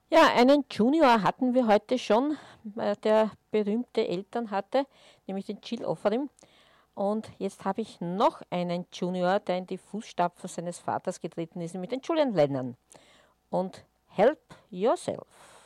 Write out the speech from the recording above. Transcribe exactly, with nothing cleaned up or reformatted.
Ja, einen Junior hatten wir heute schon, äh, der berühmte Eltern hatte, nämlich den Jill Offarim. Und jetzt habe ich noch einen Junior, der in die Fußstapfen seines Vaters getreten ist, nämlich den Julian Lennon. Und Help Yourself.